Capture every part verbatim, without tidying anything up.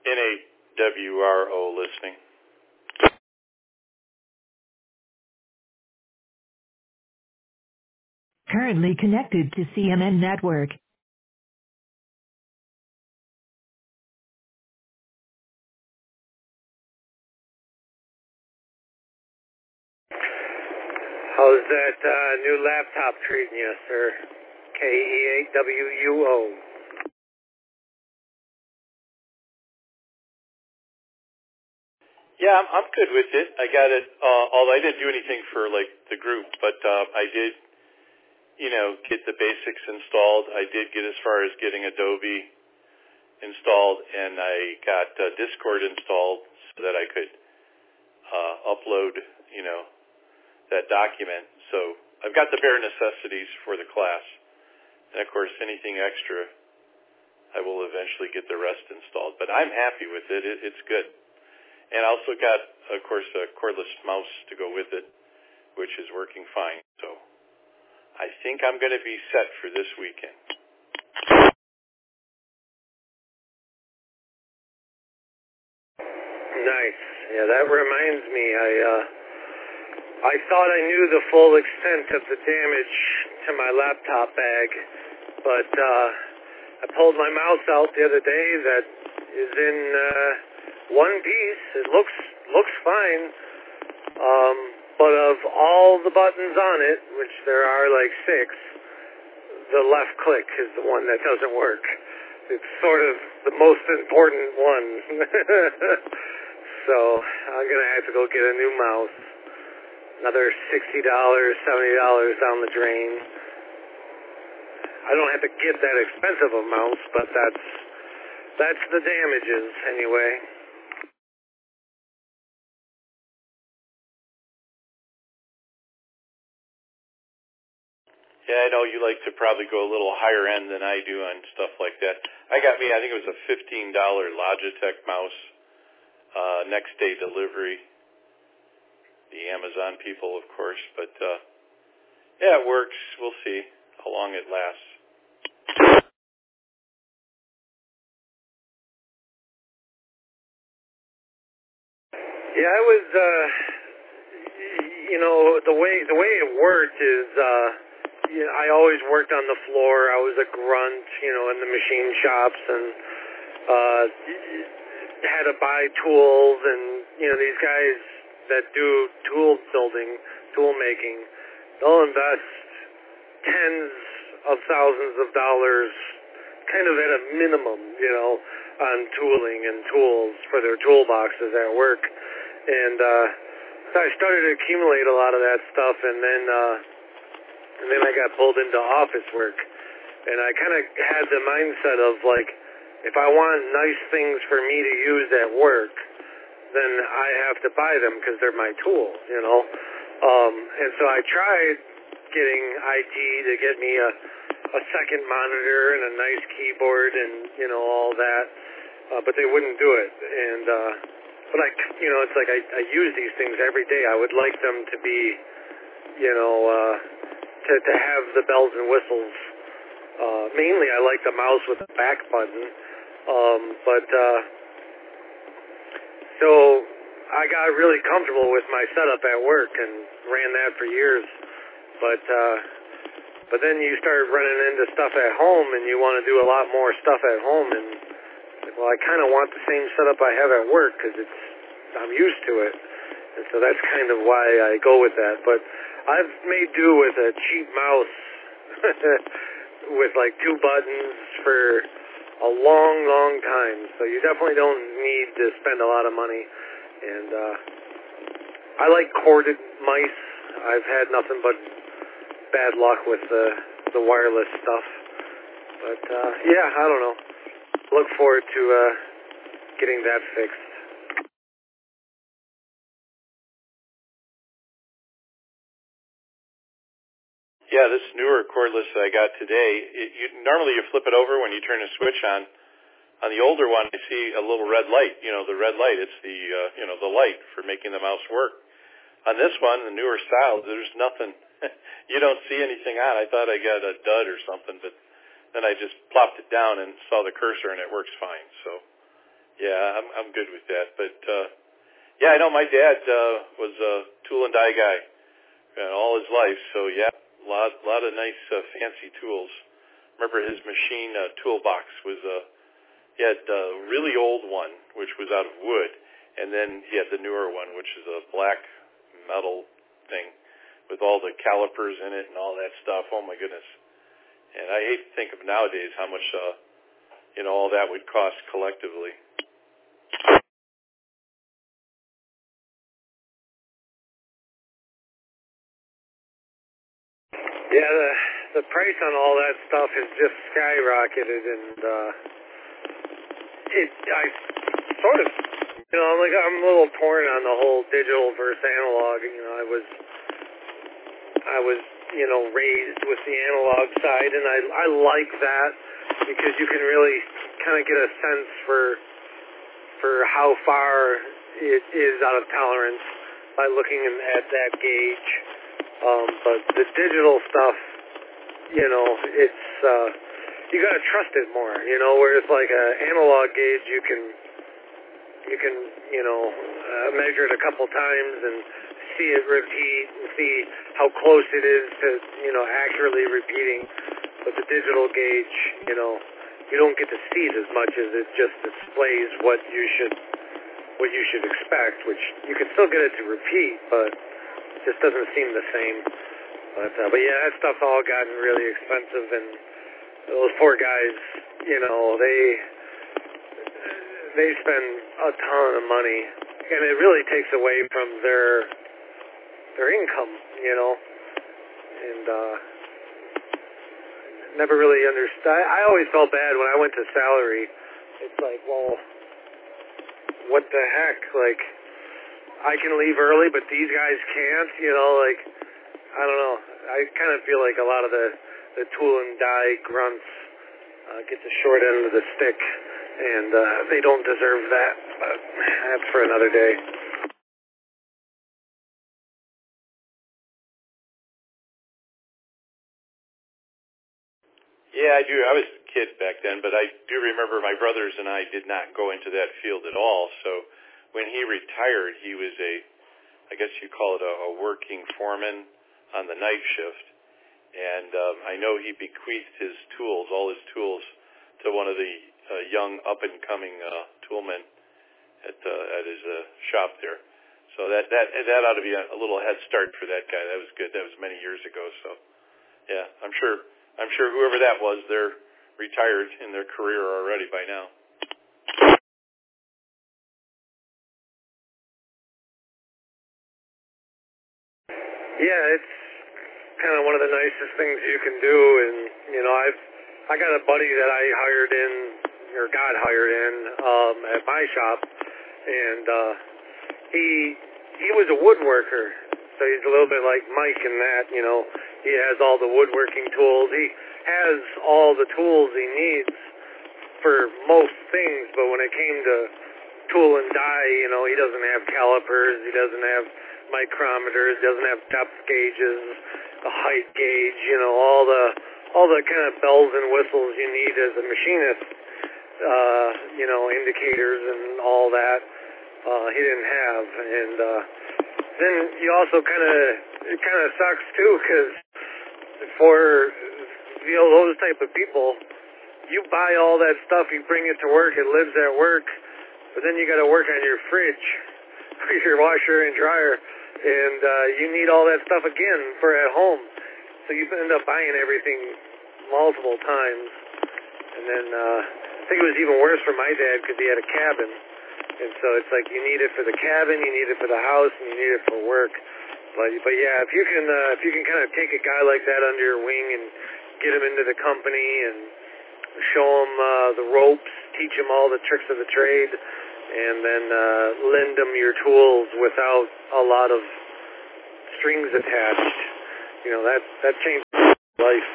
N A W R O listening. Currently connected to C M N Network. How's that uh, new laptop treating you, sir? K E A W U O. Yeah, I'm, I'm good with it. I got it. Uh, although I didn't do anything for like the group, but uh, I did, you know, get the basics installed. I did get as far as getting Adobe installed, and I got uh, Discord installed so that I could uh, upload, you know, that document. So I've got the bare necessities for the class, and of course, anything extra, I will eventually get the rest installed. But I'm happy with it. it it's good. And I also got, of course, a cordless mouse to go with it, which is working fine. So I think I'm going to be set for this weekend. Nice. Yeah, that reminds me. I uh, I thought I knew the full extent of the damage to my laptop bag, but uh, I pulled my mouse out the other day that is in uh, one piece. It looks looks fine, um, but of all the buttons on it, which there are like six, the left click is the one that doesn't work. It's sort of the most important one. So I'm going to have to go get a new mouse. Another sixty dollars, seventy dollars down the drain. I don't have to get that expensive a mouse, but that's that's the damages anyway. Yeah, I know you like to probably go a little higher end than I do on stuff like that. I got me, I think it was a fifteen dollars Logitech mouse, uh, next day delivery. The Amazon people, of course, but uh, yeah, it works. We'll see how long it lasts. Yeah, I was, uh, you know, the way the way it worked is, uh, you know, I always worked on the floor. I was a grunt, you know, in the machine shops, and uh, had to buy tools, and you know, these guys that do tool building, tool making, they'll invest tens of thousands of dollars, kind of at a minimum, you know, on tooling and tools for their toolboxes at work. And uh, so I started to accumulate a lot of that stuff, and then uh, and then I got pulled into office work. And I kind of had the mindset of, like, if I want nice things for me to use at work, then I have to buy them because they're my tools, you know. Um, and so I tried getting I T to get me a, a second monitor and a nice keyboard and, you know, all that, uh, but they wouldn't do it. And, uh, but I, you know, it's like I, I use these things every day. I would like them to be, you know, uh, to, to have the bells and whistles. Uh, mainly I like the mouse with the back button, um, but, uh, so I got really comfortable with my setup at work and ran that for years. But uh, but then you start running into stuff at home, and you want to do a lot more stuff at home. And well, I kind of want the same setup I have at work because it's I'm used to it, and so that's kind of why I go with that. But I've made do with a cheap mouse with like two buttons for a long, long time. So you definitely don't need to spend a lot of money. And uh, I like corded mice. I've had nothing but bad luck with the the wireless stuff. But uh, yeah, I don't know. Look forward to uh, getting that fixed. Yeah, this newer cordless that I got today, it, you, normally you flip it over when you turn the switch on. On the older one, I see a little red light. You know, the red light, it's the, uh, you know, the light for making the mouse work. On this one, the newer style, there's nothing. You don't see anything on. I thought I got a dud or something, but then I just plopped it down and saw the cursor, and it works fine. So, yeah, I'm I'm good with that. But uh, yeah, I know my dad uh, was a tool and die guy uh, all his life. So yeah, a lot lot of nice uh, fancy tools. Remember his machine uh, toolbox was a uh, he had a really old one which was out of wood, and then he had the newer one which is a black metal thing with all the calipers in it and all that stuff. Oh my goodness! And I hate to think of nowadays how much uh, you know all that would cost collectively. Yeah, the the price on all that stuff has just skyrocketed, and uh, it I sort of you know I'm like I'm a little torn on the whole digital versus analog. You know, I was I was you know raised with the analog side, and I I like that because you can really kind of get a sense for for how far it is out of tolerance by looking at that gauge. Um, but the digital stuff, you know, it's, uh, you gotta trust it more, you know, whereas like an analog gauge, you can, you can, you know, uh, measure it a couple times and see it repeat and see how close it is to, you know, accurately repeating. But the digital gauge, you know, you don't get to see it as much as it just displays what you should, what you should expect, which you can still get it to repeat, but just doesn't seem the same. But, uh, but yeah, that stuff's all gotten really expensive, and those poor guys, you know, they they spend a ton of money, and it really takes away from their their income, you know. And uh, never really understood. I always felt bad when I went to salary. It's like, well, what the heck, like. I can leave early, but these guys can't, you know, like, I don't know. I kind of feel like a lot of the, the tool and die grunts uh, get the short end of the stick, and uh, they don't deserve that, but that's for another day. Yeah, I do. I was a kid back then, but I do remember my brothers and I did not go into that field at all, so when he retired, he was a, I guess you call it a, a working foreman on the night shift. And um, I know he bequeathed his tools, all his tools, to one of the uh, young up-and-coming uh, toolmen at uh, at his uh, shop there. So that that that ought to be a, a little head start for that guy. That was good. That was many years ago. So yeah, I'm sure I'm sure whoever that was, they're retired in their career already by now. Yeah, it's kind of one of the nicest things you can do, and you know, I've I got a buddy that I hired in or got hired in um, at my shop, and uh, he he was a woodworker, so he's a little bit like Mike in that, you know, he has all the woodworking tools, he has all the tools he needs for most things, but when it came to tool and die, you know, he doesn't have calipers, he doesn't have micrometers, doesn't have depth gauges, a height gauge, you know, all the all the kind of bells and whistles you need as a machinist, uh, you know, indicators and all that, uh, he didn't have. And uh, then you also kind of, it kind of sucks too, because for, you know, those type of people, you buy all that stuff, you bring it to work, it lives at work, but then you got to work on your fridge, your washer and dryer, and uh, you need all that stuff again for at home. So you end up buying everything multiple times. And then uh, I think it was even worse for my dad because he had a cabin. And so it's like you need it for the cabin, you need it for the house, and you need it for work. But but yeah, if you can uh, if you can kind of take a guy like that under your wing and get him into the company and show him uh, the ropes, teach him all the tricks of the trade, and then uh, lend him your tools without a lot of strings attached. You know, that that changed my life.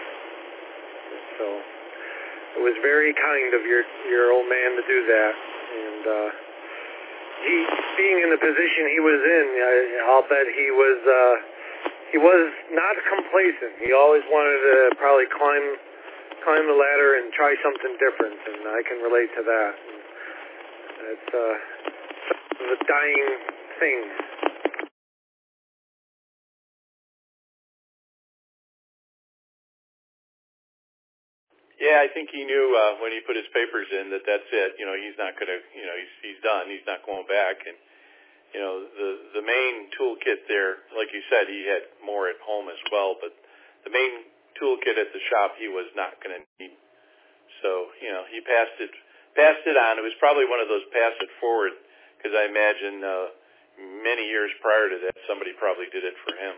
So it was very kind of your your old man to do that. And uh, he, being in the position he was in, I, I'll bet he was uh, he was not complacent. He always wanted to probably climb climb the ladder and try something different, and I can relate to that. And, It's uh, a dying thing. Yeah, I think he knew uh, when he put his papers in that that's it. You know, he's not going to, you know, he's he's done. He's not going back. And you know, the the main toolkit there, like you said, he had more at home as well. But the main toolkit at the shop, he was not going to need. So you know, he passed it passed it on. It was probably one of those pass it forward, because I imagine uh, many years prior to that, somebody probably did it for him.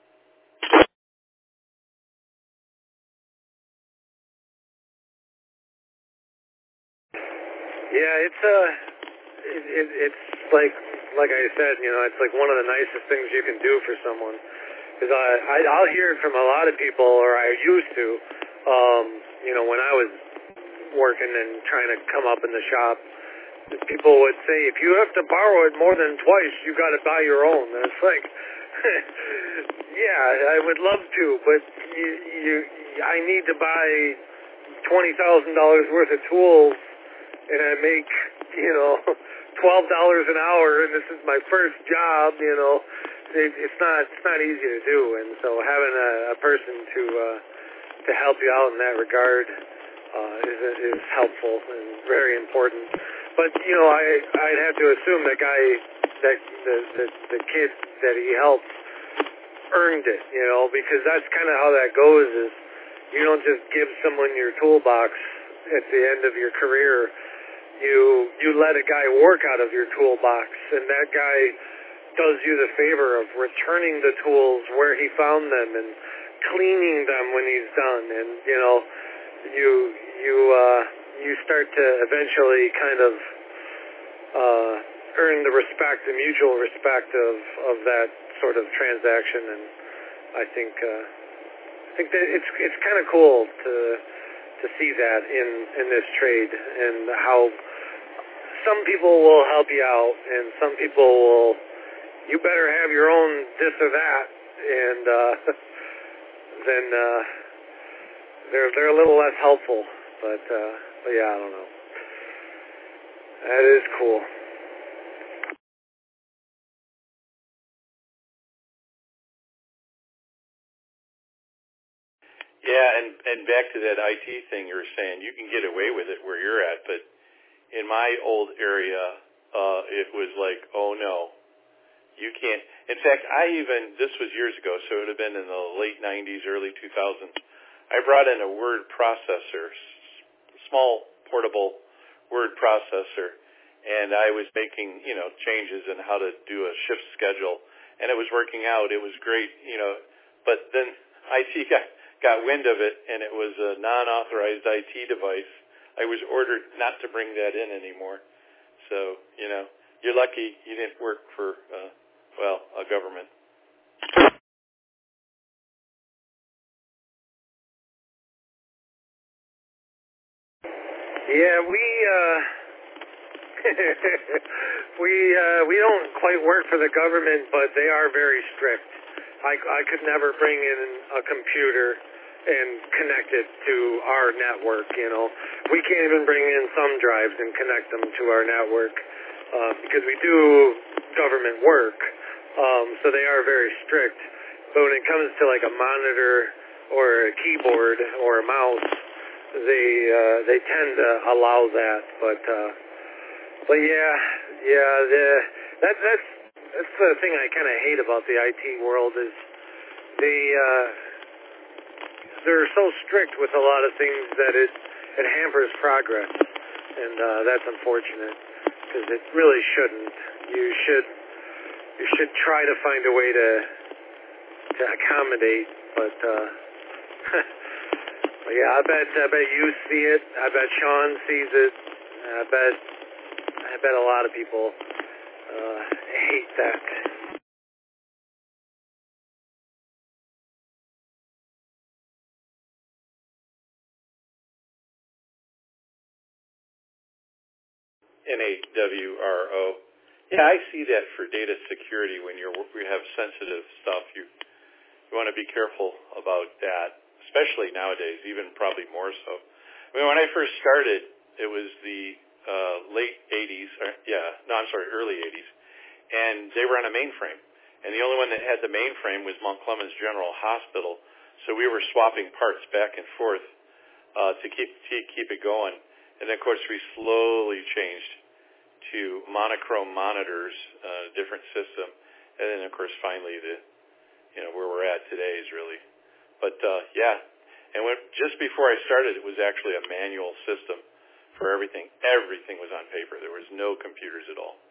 Yeah, it's uh, it, it, it's like like I said, you know, it's like one of the nicest things you can do for someone. Because I, I I'll hear it from a lot of people, or I used to, um, you know, when I was working and trying to come up in the shop, people would say, if you have to borrow it more than twice, you got to buy your own. And it's like, yeah, I would love to, but you, you I need to buy twenty thousand dollars worth of tools, and I make, you know, twelve dollars an hour, and this is my first job, you know. It, it's not it's not easy to do, and so having a, a person to uh, to help you out in that regard uh, is is helpful and very important. But you know, I I'd have to assume that guy, that the the, the kid that he helped earned it, you know, because that's kind of how that goes. Is you don't just give someone your toolbox at the end of your career. You you let a guy work out of your toolbox, and that guy does you the favor of returning the tools where he found them and cleaning them when he's done. And you know, you you uh, you start to eventually kind of uh, earn the respect, the mutual respect of, of that sort of transaction. And I think uh, I think that it's it's kind of cool to to see that in in this trade, and how some people will help you out, and some people will, you better have your own this or that, and uh, then uh, they're they're a little less helpful. But uh, but yeah, I don't know. That is cool. Yeah, and and back to that I T thing you were saying, you can get away with it where you're at, but in my old area, uh, it was like, oh no, you can't. In fact, I even, this was years ago, so it would have been in the late nineties, early two thousands, I brought in a word processor, small portable word processor, and I was making, you know, changes in how to do a shift schedule, and it was working out. It was great, you know, but then I T got, got wind of it, and it was a non-authorized I T device. I was ordered not to bring that in anymore. So, you know, you're lucky you didn't work for, uh, well, a government. Yeah, we uh, we uh, we don't quite work for the government, but they are very strict. I, I could never bring in a computer and connect it to our network, you know. We can't even bring in thumb drives and connect them to our network uh, because we do government work, um, so they are very strict. But when it comes to like a monitor or a keyboard or a mouse, they uh, they tend to allow that. But uh, but yeah, yeah, the, that that's that's the thing I kind of hate about the I T world is they. Uh, They're so strict with a lot of things that it it hampers progress, and uh, that's unfortunate because it really shouldn't. You should you should try to find a way to to accommodate, but, uh, but yeah, I bet I bet you see it. I bet Sean sees it. I bet I bet a lot of people uh, hate that. N A W R O. Yeah, I see that for data security when you're we have sensitive stuff. You you want to be careful about that, especially nowadays, even probably more so. I mean, when I first started, it was the uh, late eighties, Or, yeah, no, I'm sorry, early eighties. And they were on a mainframe. And the only one that had the mainframe was Mount Clemens General Hospital. So we were swapping parts back and forth uh, to keep to keep it going. And then, of course, we slowly changed to monochrome monitors, uh, different system. And then, of course, finally, the you know where we're at today is really. But uh, yeah, and when, just before I started, it was actually a manual system for everything. Everything was on paper. There was no computers at all.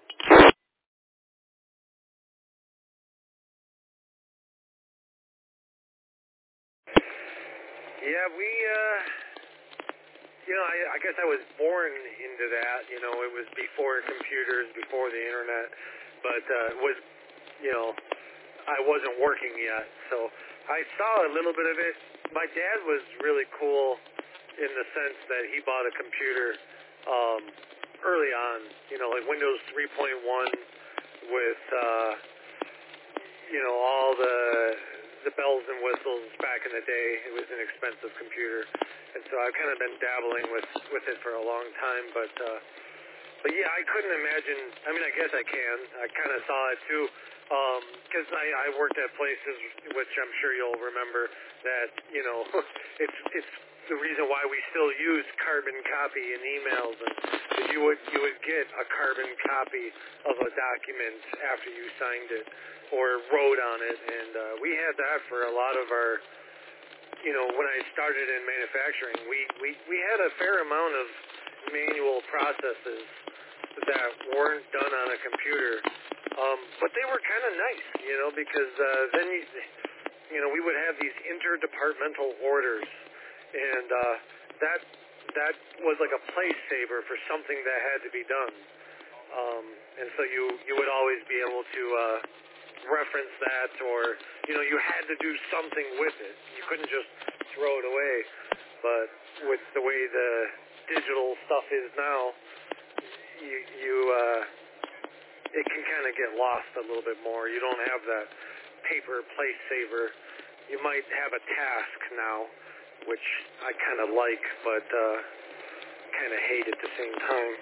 Yeah, we, uh, you know, I, I guess I was born into that. You know, it was before computers, before the internet, but uh, it was, you know, I wasn't working yet. So I saw a little bit of it. My dad was really cool in the sense that he bought a computer um, early on, you know, like Windows three point one with, uh, you know, all the the bells and whistles back in the day. It was an expensive computer, and so I've kind of been dabbling with with it for a long time. But uh, but yeah, I couldn't imagine. I mean, I guess I can. I kind of saw it too, because um, I, I worked at places which I'm sure you'll remember that you know it's it's the reason why we still use carbon copy in emails, and you would you would get a carbon copy of a document after you signed it or wrote on it, and uh, we had that for a lot of our, you know, when I started in manufacturing, we, we, we had a fair amount of manual processes that weren't done on a computer, um, but they were kind of nice, you know, because uh, then, you, you know, we would have these interdepartmental orders, and uh, that that was like a place saver for something that had to be done, um, and so you, you would always be able to uh, reference that, or you know, you had to do something with it. You couldn't just throw it away. But with the way the digital stuff is now, you you uh, it can kind of get lost a little bit more. You don't have that paper place saver. You might have a task now, which I kind of like, but uh, kind of hate at the same time.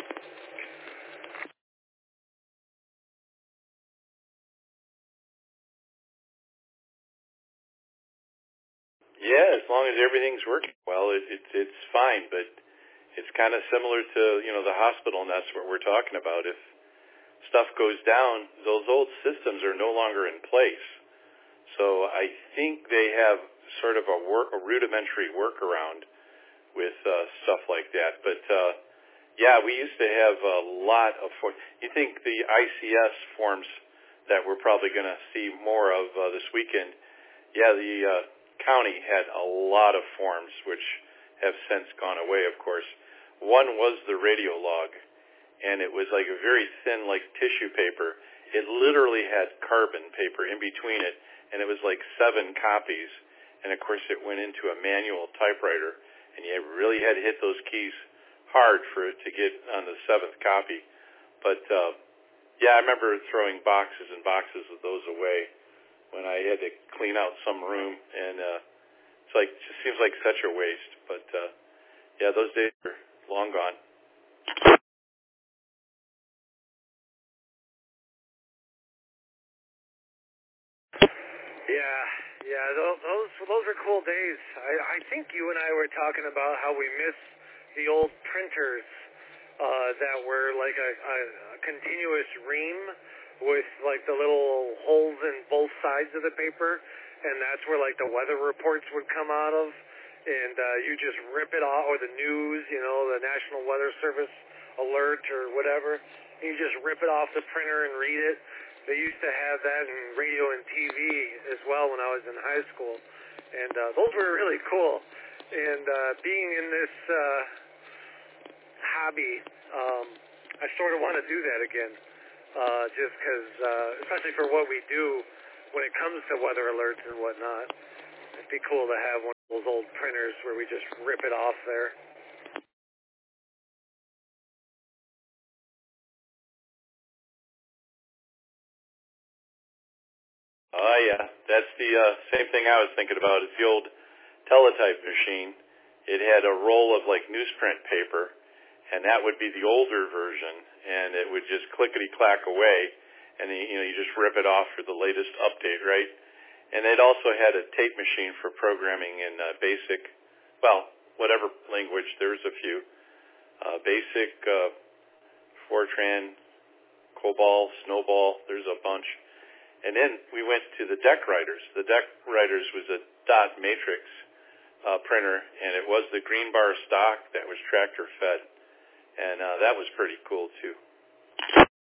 Yeah, as long as everything's working well, it, it, it's fine. But it's kind of similar to, you know, the hospital, and that's what we're talking about. If stuff goes down, those old systems are no longer in place. So I think they have sort of a, work, a rudimentary workaround with uh, stuff like that. But, uh, yeah, we used to have a lot of forms. You think the I C S forms that we're probably going to see more of uh, this weekend, yeah, the uh, county had a lot of forms, which have since gone away, of course. One was the radio log, and it was like a very thin, like tissue paper. It literally had carbon paper in between it, and it was like seven copies. And, of course, it went into a manual typewriter, and you really had to hit those keys hard for it to get on the seventh copy. But, uh, yeah, I remember throwing boxes and boxes of those away when I had to clean out some room, and uh, it's like, it just seems like such a waste. But, uh, yeah, those days are long gone. Yeah, yeah, those those, those are cool days. I, I think you and I were talking about how we miss the old printers uh, that were like a, a, a continuous ream with like the little holes in both sides of the paper, and that's where like the weather reports would come out of, and uh, you just rip it off, or the news, you know, the National Weather Service alert or whatever, and you just rip it off the printer and read it. They used to have that in radio and T V as well when I was in high school, and uh, those were really cool. And uh, being in this uh, hobby, um, I sort of want to do that again, uh, just because, uh, especially for what we do when it comes to weather alerts and whatnot. It'd be cool to have one of those old printers where we just rip it off there. Oh, yeah. That's the uh, same thing I was thinking about. It's the old teletype machine. It had a roll of, like, newsprint paper, and that would be the older version, and it would just clickety-clack away, and you know you just rip it off for the latest update, right? And it also had a tape machine for programming in uh, BASIC, well, whatever language. There's a few. Uh, BASIC, uh, Fortran, COBOL, Snowball, there's a bunch. And then we went to the Deck Writers. The Deck Writers was a dot matrix uh, printer, and it was the green bar stock that was tractor fed. And uh, that was pretty cool, too.